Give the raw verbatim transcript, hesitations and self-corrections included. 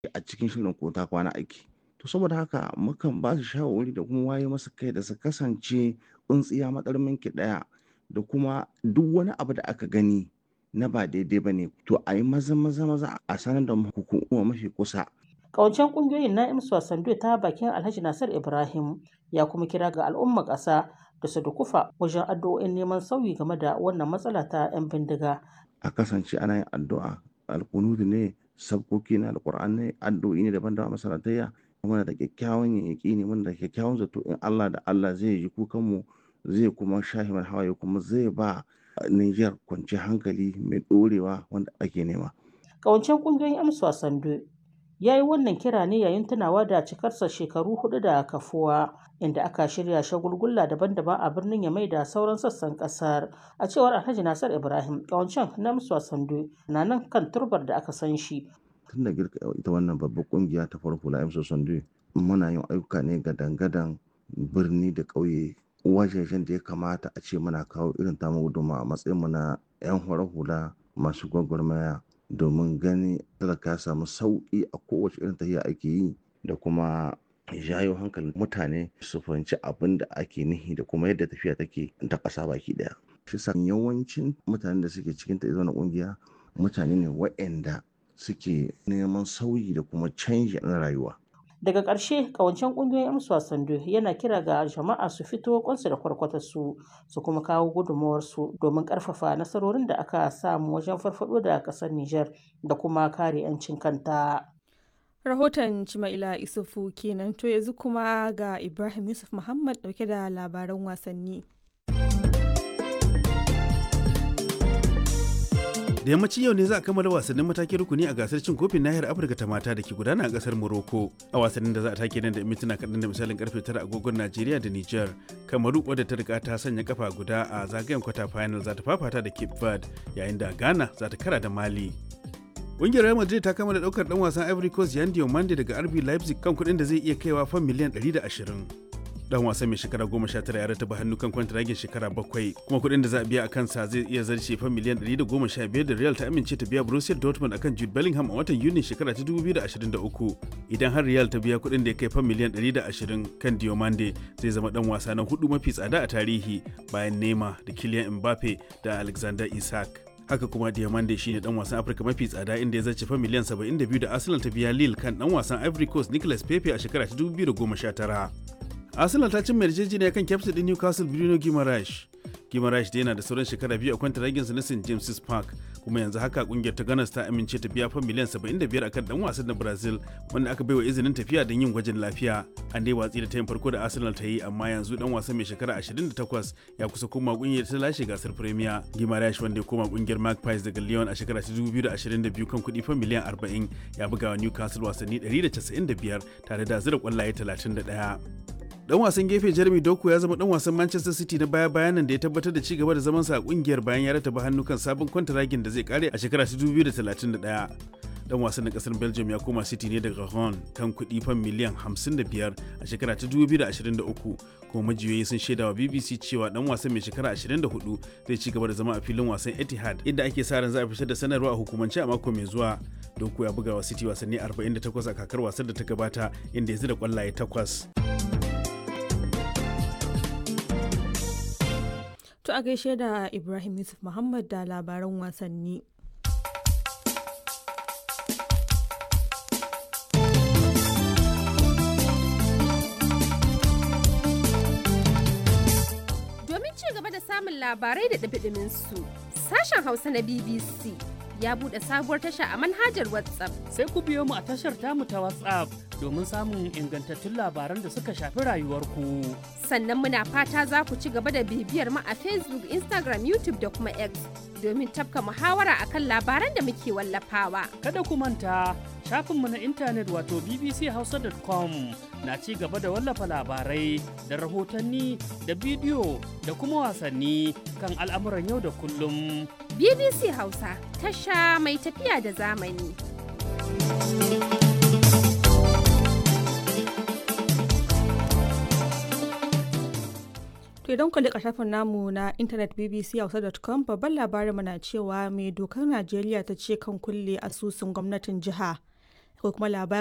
a cikin shirin ko ta kwana aiki. To saboda haka mukan ba su shawarwari da kuma waye masu kai da su kasance tsintsiya matsarmin ki ɗaya da kuma duk wani abu da aka gani na ba daidai ba ne to a yi maza maza maza a sanar da hukuma mafi kusa. Ƙawancen ƙungiyoyin na IMSU Sandu ta bakin Alhaji Nasir Ibrahim ya kuma kira ga al'ummar ƙasa da su dukufa wajen addu'o'in neman sauyi game da wannan matsala ta 'yan bindiga. A kasance ana yin addu'a, alkunutu ne, sabkoki na alkur'an ne, addu'o'i ne daban-daban a masallatayya. Muna da kyakkyawan yaƙini, muna da kyakkyawan zato in Allah da Allah zai ji kukanmu, zai kuma shafe mana hawaye kuma zai ba Niger kwanciyar hankali mai ɗorewa wanda ake nema. Ƙawancen ƙungiyoyin IMSU Sandu ya yi wannan kira ne yayin tunawa da cikarsa shekaru hudu da kafuwa, inda aka shirya shagulgula daban-daban a birnin Yamai da sauran sassan kasar. A cewar Alhaji Nasir Ibrahim, ƙawancen na IMSU Sandu na nan kan turbar da aka san shi. Tun da girka ita wannan babbar kungiya ta farko la IMSU Sandu muna yin ayyuka ne ga dangadan birni da ƙauye wajejen da ya kamata a ce muna kawo irin tamu gudunmawa a matsayinmu na 'yan hula masu gwagwarmaya domin gani talaka ya samu sauƙi a kowace irin tafiya ake yi da kuma jayo hankalin mutane su fahimci abin da ake nihi da kuma yadda tafiya take ta ƙasa baki ɗaya. Shi sa yawancin mutanen da suke cikin ta na ƙungiya mutane ne waɗanda suke neman sauyi da kuma canji na rayuwa. Daga ƙarshe, ƙawancen ƙungiyoyin IMSU Sandu yana kira ga jama'a su fito kwansu da kwarkwatarsu su kuma kawo gudunmawarsu domin ƙarfafa nasarorin da aka samu wajen farfaɗo da ƙasar Nijar da kuma kare 'yancin kanta. Rahoton Cimaila Isufu kenan, to yanzu kuma ga Ibrahim Yusuf Muhammad ɗauke da labaran wasanni. Da yammacin yau ne za a kammala wasannin matakin rukuni a gasar cin kofin nahiyar Afirka ta mata da ke gudana a kasar Morocco. A wasannin da za a take nan da mintuna kaɗan da misalin karfe tara agogon Najeriya da Nijar. Kamaru wadda ta riga ta sanya kafa guda a zagayen kwata final za ta fafata da Cape Verde yayin da Ghana za ta kara da Mali. Ƙungiyar Real Madrid ta kammala ɗaukar ɗan wasan Ivory Coast Yan Diomande daga R B Leipzig kan kuɗin da zai iya kaiwa fan miliyan ɗari da ashirin. Dan wasan mai shekara goma sha tara ya rataba hannu kan kwantiragin shekara bakwai kuma kuɗin da za a biya a kansa zai iya zarce fan miliyan ɗari da goma sha biyar da Real ta amince ta biya Borussia Dortmund akan Jude Bellingham a watan Yuni shekara ta dubu biyu da ashirin da uku. Idan har Real ta biya kuɗin da ya kai fan miliyan ɗari da ashirin kan Diomande zai zama dan wasa na hudu mafi tsada a tarihi bayan Neymar da Kylian Mbappe da Alexander Isak. Haka kuma Diamande shine dan wasan Afirka mafi tsada inda ya zarce fa miliyan saba'in da biyu da Arsenal ta biya Lille kan dan wasan Ivory Coast Nicolas Pepe a shekara ta dubu biyu da goma sha tara. Arsenal ta cimma yarjejeniya kan kyaftin din Newcastle Bruno Guimaraes. Guimaraes da yana da sauran shekara biyu a kwantaraginsa na Saint James's Park kuma yanzu haka kungiyar ta Gunners ta amince ta biya fa miliyan saba'in da biyar akan dan wasan na Brazil wanda aka baiwa izinin tafiya don yin gwajin lafiya. An dai watsi da tayin farko da Arsenal ta yi amma yanzu dan wasan mai shekara ashirin da takwas ya kusa koma kungiyar ta lashe gasar Premier. Guimaraes wanda ya koma kungiyar Magpies daga Lyon a shekara ta dubu biyu da ashirin da biyu kan kuɗi fa miliyan arba'in ya buga wa Newcastle wasanni ɗari da casa'in da biyar tare da zira kwallaye talatin da ɗaya. Dan wasan gefe Jeremy Doku ya zama dan wasan Manchester City na baya-bayan nan da ya tabbatar da cigaba da zamansa a kungiyar bayan ya rataba hannu kan sabon kwantaragin da zai kare a shekara ta dubu biyu da talatin da ɗaya. Dan wasan na kasar Belgium ya koma City ne daga Rouen kan kuɗi fan miliyan hamsin da biyar a shekara ta dubu biyu da ashirin da uku. Kuma majiyoyi sun shaida wa B B C cewa dan wasan mai shekara ashirin da hudu zai ci gaba da zama a filin wasan Etihad inda ake sa ran za a fitar da sanarwa a hukumance a mako mai zuwa. Doku ya buga wa City wasanni arba'in da takwas a kakar wasar da ta gabata inda ya zira kwallaye takwas. To a gaishe da Ibrahim Yusuf Muhammad da labaran wasanni. Domin ci gaba da samun labarai da ɗumi su, sashen Hausa na B B C ya buɗe sabuwar tasha a manhajar WhatsApp. Sai ku biyo mu a tashar tamu ta WhatsApp domin samun ingantattun labaran da suka shafi rayuwarku. Sannan muna fata za ku ci gaba da bibiyar mu a Facebook, Instagram, YouTube da kuma X domin tafka muhawara akan labaran da muke wallafawa. Kada ku manta shafinmu na intanet wato b b c hausa dot com na ci gaba da wallafa labarai da rahotanni da bidiyo da kuma wasanni kan al'amuran yau da kullum. B B C Hausa, tasha mai tafiya da zamani. To idan ku liƙa shafin namu na intanet b b c hausa dot com babban labarin na cewa mai dokar Najeriya ta ce kan kulle asusun gwamnatin jiha. ko kuma labarin